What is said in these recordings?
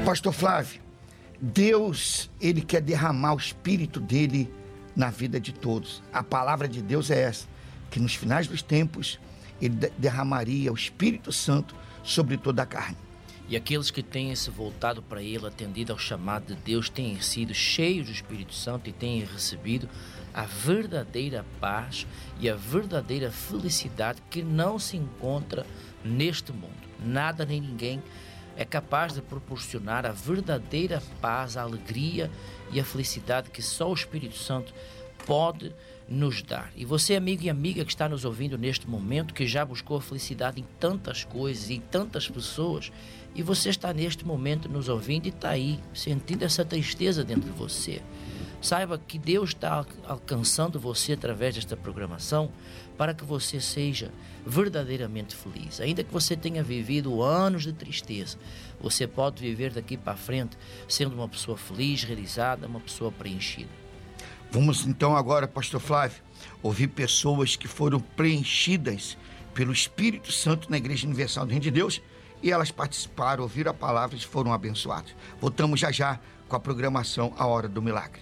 Pastor Flávio, Deus, Ele quer derramar o Espírito dEle na vida de todos. A palavra de Deus é essa, que nos finais dos tempos, Ele derramaria o Espírito Santo sobre toda a carne. E aqueles que têm se voltado para Ele, atendido ao chamado de Deus, têm sido cheios do Espírito Santo e têm recebido a verdadeira paz e a verdadeira felicidade que não se encontra neste mundo. Nada nem ninguém é capaz de proporcionar a verdadeira paz, a alegria e a felicidade que só o Espírito Santo pode nos dar. E você, amigo e amiga que está nos ouvindo neste momento, que já buscou a felicidade em tantas coisas, em tantas pessoas, e você está neste momento nos ouvindo e está aí, sentindo essa tristeza dentro de você. Saiba que Deus está alcançando você através desta programação para que você seja verdadeiramente feliz. Ainda que você tenha vivido anos de tristeza, você pode viver daqui para frente sendo uma pessoa feliz, realizada, uma pessoa preenchida. Vamos então agora, Pastor Flávio, ouvir pessoas que foram preenchidas pelo Espírito Santo na Igreja Universal do Reino de Deus e elas participaram, ouviram a palavra e foram abençoadas. Voltamos já já com a programação A Hora do Milagre.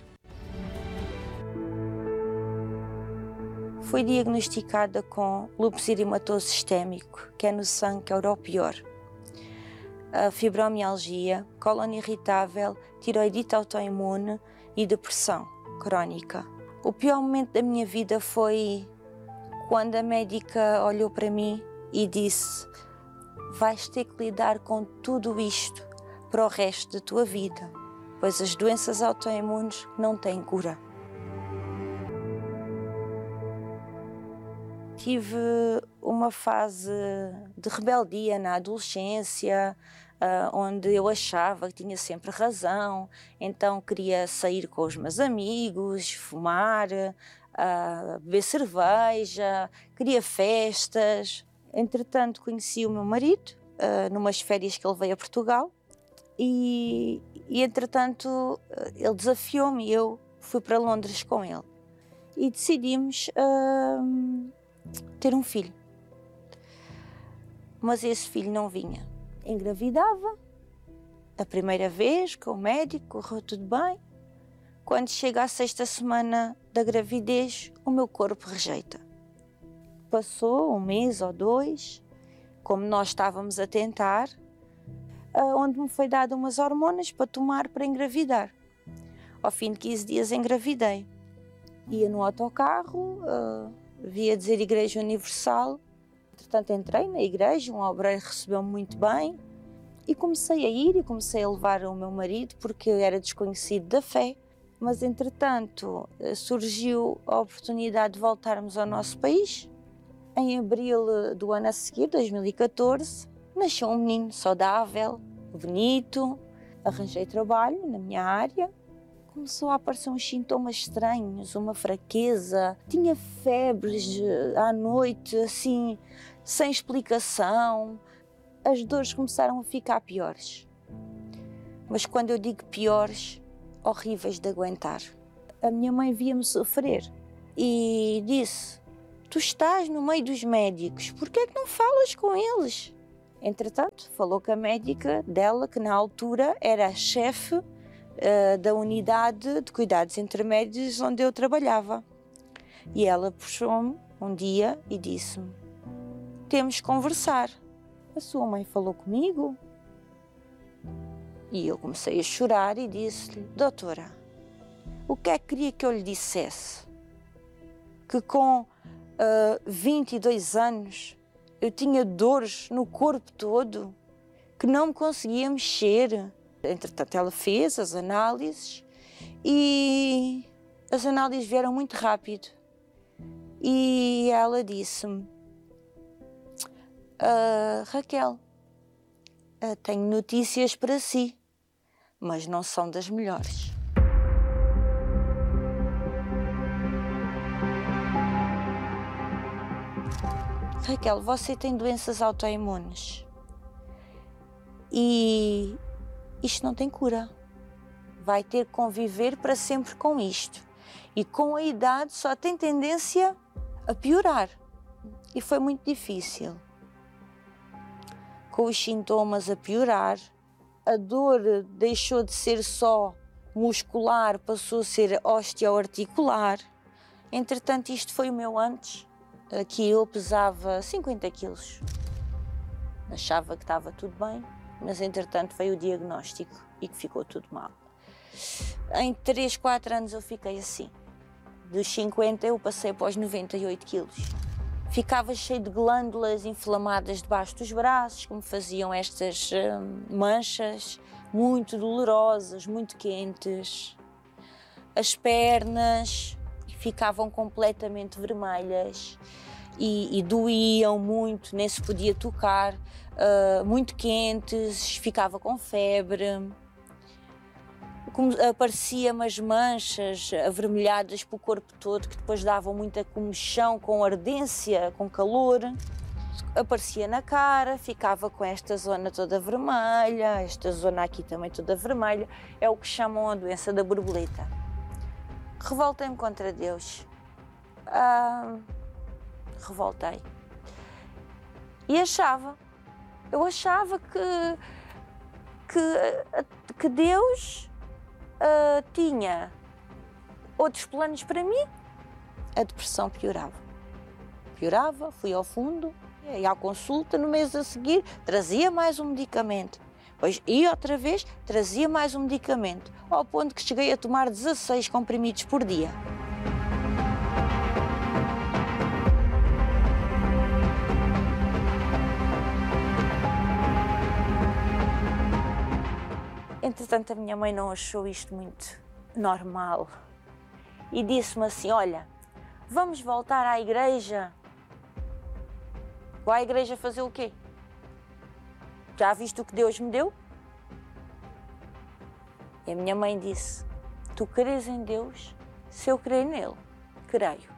Fui diagnosticada com lúpus eritematoso sistémico, que é no sangue, que era o pior. A fibromialgia, cólon irritável, tiroidite autoimune e depressão crónica. O pior momento da minha vida foi quando a médica olhou para mim e disse: vais ter que lidar com tudo isto para o resto da tua vida, pois as doenças autoimunes não têm cura. Tive uma fase de rebeldia na adolescência, onde eu achava que tinha sempre razão, então queria sair com os meus amigos, fumar, beber cerveja, queria festas. Entretanto, conheci o meu marido, numas férias que ele veio a Portugal, e entretanto ele desafiou-me e eu fui para Londres com ele. E decidimos ter um filho. Mas esse filho não vinha. Engravidava, a primeira vez, com o médico, correu tudo bem. Quando chega à 6ª semana da gravidez, o meu corpo rejeita. Passou 1 mês ou 2, como nós estávamos a tentar, onde me foi dado umas hormonas para tomar para engravidar. Ao fim de 15 dias engravidei. Ia no autocarro, via dizer Igreja Universal. Entretanto entrei na igreja, um obreiro recebeu-me muito bem e comecei a ir e comecei a levar o meu marido porque eu era desconhecido da fé. Mas entretanto surgiu a oportunidade de voltarmos ao nosso país. Em abril do ano a seguir, 2014, nasceu um menino saudável, bonito, arranjei trabalho na minha área. Começou a aparecer uns sintomas estranhos, uma fraqueza, tinha febres à noite, assim, sem explicação. As dores começaram a ficar piores. Mas quando eu digo piores, horríveis de aguentar. A minha mãe via-me sofrer e disse: tu estás no meio dos médicos, por que é que não falas com eles? Entretanto, falou com a médica dela, que na altura era a chefe da unidade de cuidados intermédios onde eu trabalhava. E ela puxou-me um dia e disse-me: temos que conversar. A sua mãe falou comigo? E eu comecei a chorar e disse-lhe: doutora, o que é que queria que eu lhe dissesse? Que com 22 anos eu tinha dores no corpo todo, que não me conseguia mexer. Entretanto, ela fez as análises e as análises vieram muito rápido. E ela disse-me: Raquel, tenho notícias para si, mas não são das melhores. Raquel, você tem doenças autoimunes e isto não tem cura. Vai ter que conviver para sempre com isto. E com a idade só tem tendência a piorar. E foi muito difícil. Com os sintomas a piorar, a dor deixou de ser só muscular, passou a ser osteoarticular. Entretanto, isto foi o meu antes, que eu pesava 50 quilos. Achava que estava tudo bem, mas entretanto veio o diagnóstico e que ficou tudo mal. Em 3, 4 anos eu fiquei assim. Dos 50 eu passei para os 98 quilos. Ficava cheio de glândulas inflamadas debaixo dos braços, que me faziam estas manchas muito dolorosas, muito quentes. As pernas ficavam completamente vermelhas e doíam muito, nem se podia tocar, muito quentes, ficava com febre. Apareciam as manchas avermelhadas pelo corpo todo, que depois davam muita comichão, com ardência, com calor. Aparecia na cara, ficava com esta zona toda vermelha, esta zona aqui também toda vermelha. É o que chamam a doença da borboleta. Revoltei-me contra Deus. Revoltei. E eu achava que Deus tinha outros planos para mim. A depressão piorava, fui ao fundo, ia à consulta, no mês a seguir trazia mais um medicamento, depois ia outra vez, trazia mais um medicamento, ao ponto que cheguei a tomar 16 comprimidos por dia. Entretanto, a minha mãe não achou isto muito normal e disse-me assim: olha, vamos voltar à igreja. Vou à igreja fazer o quê? Já viste o que Deus me deu? E a minha mãe disse: tu crês em Deus? Se eu creio nele, creio.